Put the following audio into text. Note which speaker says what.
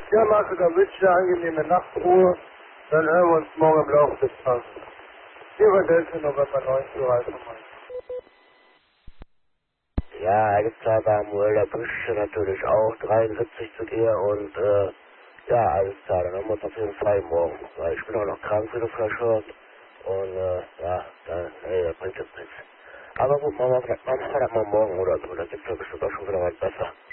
Speaker 1: Ja, Marco, dann wünsche ich dir angenehme Nachtruhe. Dann hören wir uns morgen im Laufe des Tages. 4. November 19 Uhr.
Speaker 2: Ja, Alexander Samuel, da wünsche ich natürlich auch 73 zu dir und ja, alles klar, dann haben wir uns auf jeden Fall morgen, weil ich bin auch noch krank, wie du vielleicht hörst und ja, das bringt jetzt nichts. Aber gut, machen wir vielleicht mal morgen oder so, da gibt's ja bestimmt auch schon wieder was besser.